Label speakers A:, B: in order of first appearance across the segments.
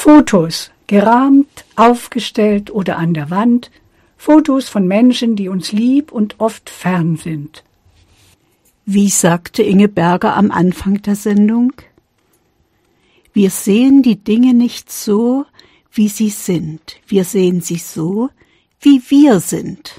A: Fotos, gerahmt, aufgestellt oder an der Wand, Fotos von Menschen, die uns lieb und oft fern sind.
B: Wie sagte Inge Berger am Anfang der Sendung? Wir sehen die Dinge nicht so, wie sie sind. Wir sehen sie so, wie wir sind.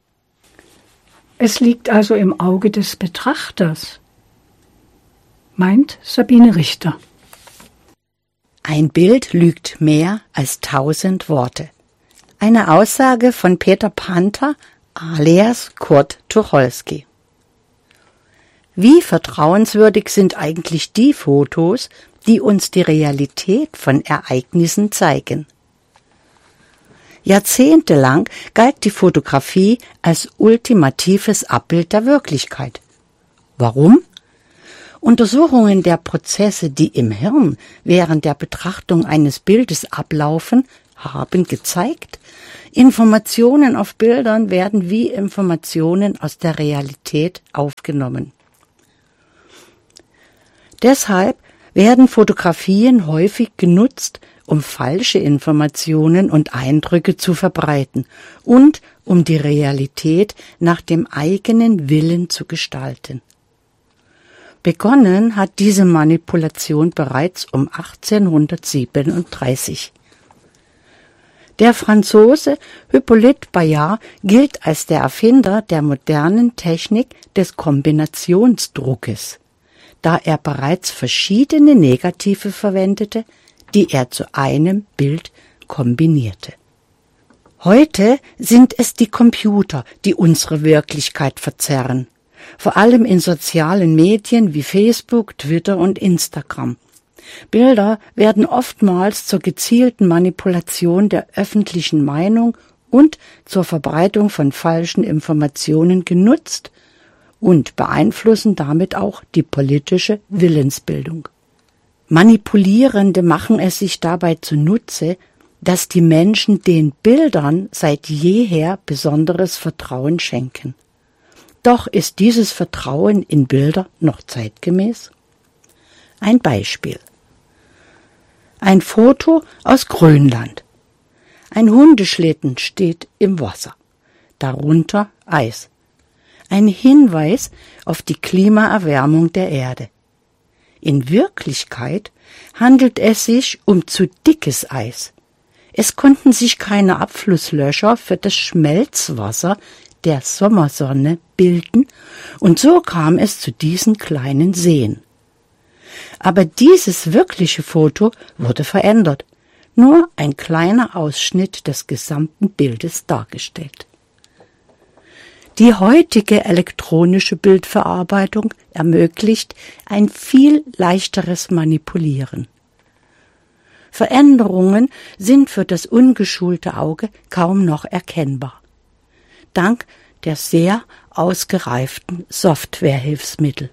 A: Es liegt also im Auge des Betrachters, meint Sabine Richter.
C: Ein Bild lügt mehr als 1000 Worte. Eine Aussage von Peter Panther alias Kurt Tucholsky. Wie vertrauenswürdig sind eigentlich die Fotos, die uns die Realität von Ereignissen zeigen? Jahrzehntelang galt die Fotografie als ultimatives Abbild der Wirklichkeit. Warum? Untersuchungen der Prozesse, die im Hirn während der Betrachtung eines Bildes ablaufen, haben gezeigt, Informationen auf Bildern werden wie Informationen aus der Realität aufgenommen. Deshalb werden Fotografien häufig genutzt, um falsche Informationen und Eindrücke zu verbreiten und um die Realität nach dem eigenen Willen zu gestalten. Begonnen hat diese Manipulation bereits um 1837. Der Franzose Hippolyte Bayard gilt als der Erfinder der modernen Technik des Kombinationsdruckes, da er bereits verschiedene Negative verwendete, die er zu einem Bild kombinierte. Heute sind es die Computer, die unsere Wirklichkeit verzerren, vor allem in sozialen Medien wie Facebook, Twitter und Instagram. Bilder werden oftmals zur gezielten Manipulation der öffentlichen Meinung und zur Verbreitung von falschen Informationen genutzt und beeinflussen damit auch die politische Willensbildung. Manipulierende machen es sich dabei zunutze, dass die Menschen den Bildern seit jeher besonderes Vertrauen schenken. Doch ist dieses Vertrauen in Bilder noch zeitgemäß? Ein Beispiel. Ein Foto aus Grönland. Ein Hundeschlitten steht im Wasser, darunter Eis. Ein Hinweis auf die Klimaerwärmung der Erde. In Wirklichkeit handelt es sich um zu dickes Eis. Es konnten sich keine Abflusslöcher für das Schmelzwasser der Sommersonne bilden und so kam es zu diesen kleinen Seen. Aber dieses wirkliche Foto wurde verändert, nur ein kleiner Ausschnitt des gesamten Bildes dargestellt. Die heutige elektronische Bildverarbeitung ermöglicht ein viel leichteres Manipulieren. Veränderungen sind für das ungeschulte Auge kaum noch erkennbar, dank der sehr ausgereiften Softwarehilfsmittel.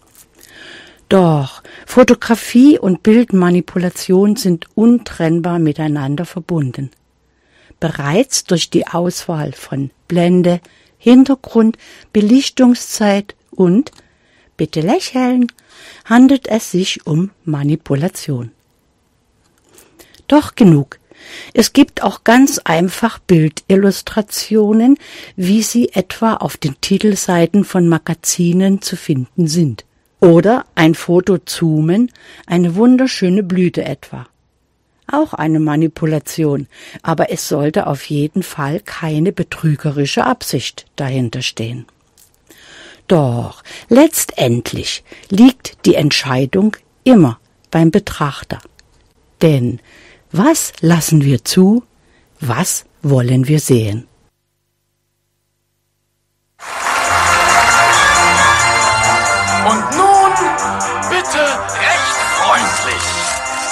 C: Doch Fotografie und Bildmanipulation sind untrennbar miteinander verbunden. Bereits durch die Auswahl von Blende, Hintergrund, Belichtungszeit und, bitte lächeln, handelt es sich um Manipulation. Doch genug. Es gibt auch ganz einfach Bildillustrationen, wie sie etwa auf den Titelseiten von Magazinen zu finden sind. Oder ein Foto zoomen, eine wunderschöne Blüte etwa. Auch eine Manipulation, aber es sollte auf jeden Fall keine betrügerische Absicht dahinter stehen. Doch letztendlich liegt die Entscheidung immer beim Betrachter. Denn was lassen wir zu, was wollen wir sehen?